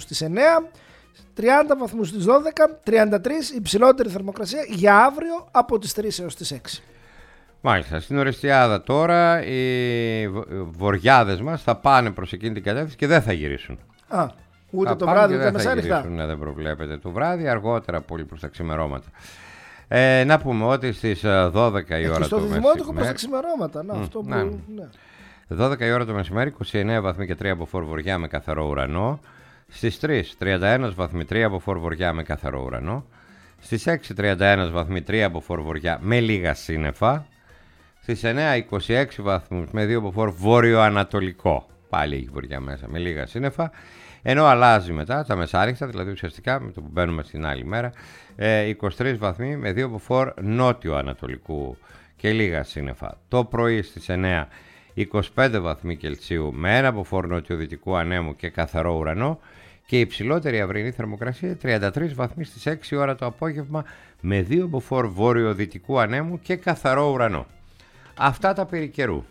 στις 9, 30 βαθμούς στις 12, 33 υψηλότερη θερμοκρασία για αύριο από τις 3 έως τις 6. Μάλιστα. Στην Ορεστιάδα τώρα οι βοριάδες μας θα πάνε προς εκείνη την κατεύθυνση και δεν θα γυρίσουν. Ούτε το βράδυ ούτε μεσάνυχτα. Ναι, δεν προβλέπεται το βράδυ, αργότερα πολύ προς τα ξημερώματα. Να πούμε ότι στις 12 η ώρα το μεσημέρι. Στο Δημότυχο προς τα ξημερώματα. Αυτό που. 12 η ώρα το μεσημέρι, 29 βαθμοί και 3 από φορβοριά με καθαρό ουρανό. Στις 3, 31 βαθμοί 3 από φορβοριά με καθαρό ουρανό. Στις 6, 31 βαθμοί 3 από φορβοριά με λίγα σύννεφα. Στις 9, 26 βαθμούς με 2 από βόρειο-ανατολικό. Πάλι έχει βορειά μέσα με λίγα σύννεφα. Ενώ αλλάζει μετά τα μεσάνυχτα, δηλαδή ουσιαστικά με το που μπαίνουμε στην άλλη μέρα, 23 βαθμοί με 2 από νότιο-ανατολικού και λίγα σύννεφα. Το πρωί στις 9, 25 βαθμοί Κελσίου με 1 από νότιο-δυτικού ανέμου και καθαρό ουρανό. Και η υψηλότερη αυρινή θερμοκρασία 33 βαθμοί στις 6 ώρα το απόγευμα με 2 από βόρειο-δυτικού ανέμου και καθαρό ουρανό. Αυτά τα περί καιρού.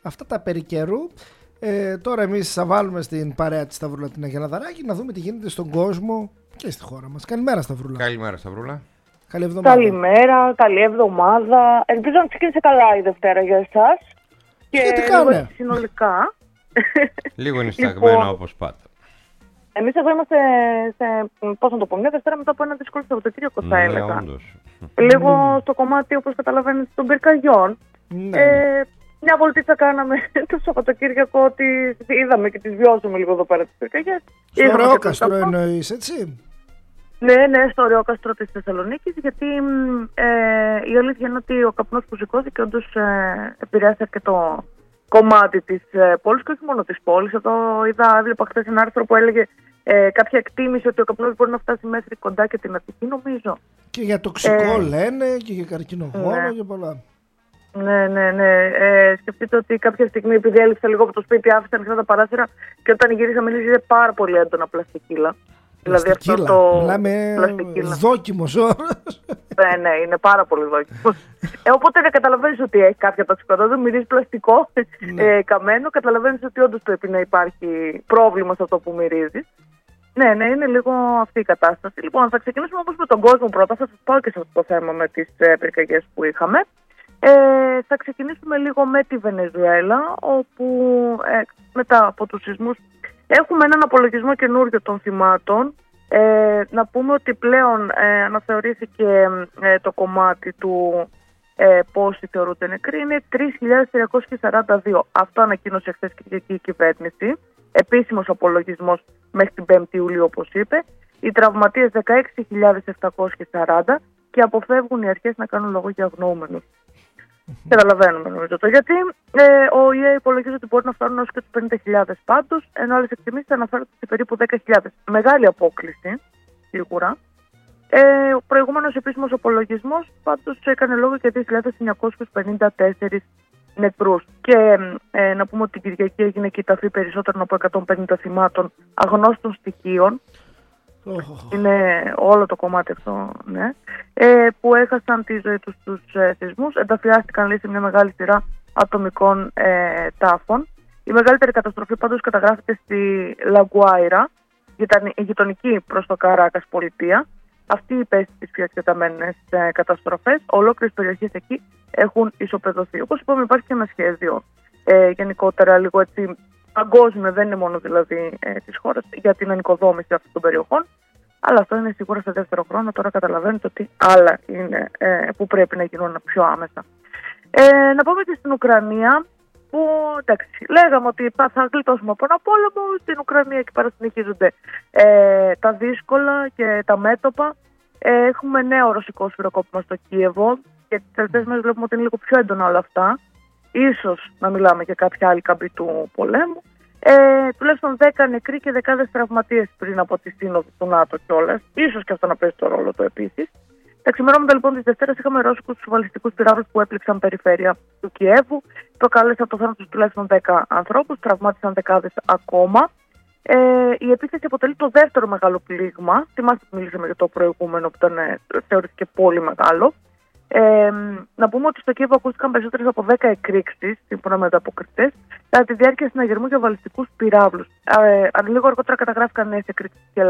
Τώρα εμείς θα βάλουμε στην παρέα της Σταυρούλα την Αγία Λαδαράκη να δούμε τι γίνεται στον κόσμο και στη χώρα μας. Καλημέρα Σταυρούλα. Καλημέρα Σταυρούλα. Καλή εβδομάδα. Καλημέρα, καλή εβδομάδα. Ελπίζω να ξεκίνησε καλά η Δευτέρα για εσάς. Και λίγο συνολικά. Λίγο νησταγμένο όπως πάντα. Εμείς εδώ είμαστε πώς να το πω, μια Δευτέρα μετά από ένα δύσκολο Σαββατοκύριακο θα έλεγα. Όντως. Λίγο στο κομμάτι, όπως καταλαβαίνετε, των πυρκαγιών. Μια βολτίτσα κάναμε το Σαββατοκύριακο, ότι είδαμε και τις βιώσαμε λίγο εδώ πέρα τις πυρκαγιές. Στο Ρεόκαστρο εννοείς, έτσι? Ναι, στο Ρεόκαστρο της Θεσσαλονίκης, γιατί η αλήθεια είναι ότι ο καπνός που σηκώθηκε όντως επηρεάσει αρκετό κομμάτι της πόλης και όχι μόνο της πόλης. Εδώ έβλεπα χθες ένα άρθρο που έλεγε κάποια εκτίμηση ότι ο καπνός μπορεί να φτάσει μέχρι κοντά και την Αττική, νομίζω. Και για τοξικό λένε και για καρκινογόνο και πολλά. Ναι. Σκεφτείτε ότι κάποια στιγμή, επειδή έλειψα λίγο από το σπίτι, άφησα ανοιχτά τα παράθυρα και όταν γύρισα μίλησε πάρα πολύ έντονα πλαστικύλα. Δηλαδή αυτό το. Μιλάμε δόκιμος όρος. Ναι, είναι πάρα πολύ δόκιμος. Οπότε δεν καταλαβαίνεις ότι έχει κάποια τοξικότητα. Δεν μυρίζει πλαστικό, καμένο. Καταλαβαίνεις ότι όντως πρέπει να υπάρχει πρόβλημα σε αυτό που μυρίζει. Ναι, είναι λίγο αυτή η κατάσταση. Λοιπόν, θα ξεκινήσουμε όμως με τον κόσμο πρώτα. Θα σας πάω και σε αυτό το θέμα με τις πυρκαγιές που είχαμε. Θα ξεκινήσουμε λίγο με τη Βενεζουέλα, όπου μετά από τους σεισμούς έχουμε έναν απολογισμό καινούριο των θυμάτων. Να πούμε ότι πλέον αναθεωρήθηκε το κομμάτι του πόσοι θεωρούνται νεκροί. Είναι 3.342. Αυτό ανακοίνωσε χθες Κυριακή η κυβέρνηση. Επίσημος απολογισμός μέχρι την 5η Ιουλίου, όπως είπε. Οι τραυματίες 16.740 και αποφεύγουν οι αρχές να κάνουν λόγο για αγνοούμενους. Καταλαβαίνουμε νομίζω το γιατί. Ο ΙΕ υπολογίζει ότι μπορεί να φτάνουν έως και τους 50.000 πάντως, ενώ άλλες εκτιμήσεις αναφέρονται σε περίπου 10.000. Μεγάλη απόκληση, σίγουρα. Ο προηγούμενος επίσημος απολογισμός πάντως έκανε λόγο για 2.954 νεκρούς. Και να πούμε ότι την Κυριακή έγινε και η ταφή περισσότερων από 150 θυμάτων αγνώστων στοιχείων. Είναι όλο το κομμάτι αυτό, ναι. Που έχασαν τη ζωή τους στους σεισμούς. Ενταφιάστηκαν σε μια μεγάλη σειρά ατομικών τάφων. Η μεγαλύτερη καταστροφή πάντως καταγράφηκε στη Λαγκουάιρα, γειτονική προς το Καράκας πολιτεία. Αυτή υπέστη τις πιο εκτεταμένες καταστροφές. Ολόκληρες περιοχές εκεί έχουν ισοπεδωθεί. Όπως είπαμε, υπάρχει και ένα σχέδιο γενικότερα λίγο έτσι παγκόσμιο, δεν είναι μόνο δηλαδή της χώρας, για την ανοικοδόμηση αυτών των περιοχών. Αλλά αυτό είναι σίγουρα σε δεύτερο χρόνο. Τώρα καταλαβαίνετε ότι άλλα είναι που πρέπει να γίνουν πιο άμεσα. Να πούμε και στην Ουκρανία, που εντάξει, λέγαμε ότι θα γλιτώσουμε από ένα πόλεμο. Στην Ουκρανία εκεί πέρα συνεχίζονται τα δύσκολα και τα μέτωπα. Έχουμε νέο ρωσικό σφυροκόπημα στο Κίεβο και τις τελευταίες μέρες βλέπουμε ότι είναι λίγο πιο έντονα όλα αυτά. Ίσως να μιλάμε για κάποια άλλη καμπή του πολέμου. Τουλάχιστον 10 νεκροί και δεκάδες τραυματίες πριν από τη σύνοδο του ΝΑΤΟ κιόλας. Ίσως και αυτό να παίζει το ρόλο του επίσης. Τα ξημερώματα λοιπόν της Δευτέρας είχαμε ρώσικους βαλιστικούς πυράβλους που έπληξαν περιφέρεια του Κιέβου. Προκάλεσαν το θάνατο τουλάχιστον 10 ανθρώπους, τραυμάτισαν δεκάδες ακόμα. Η επίθεση αποτελεί το δεύτερο μεγάλο πλήγμα. Θυμάστε που μιλήσαμε για το προηγούμενο που θεωρήθηκε πολύ μεγάλο. Να πούμε ότι στο Κίεβο ακούστηκαν περισσότερες από 10 εκρήξεις, σύμφωνα με ανταποκριθές, κατά τη διάρκεια συναγερμού για βαλιστικούς πυράβλους. Λίγο αργότερα καταγράφηκαν νέες εκρήξεις και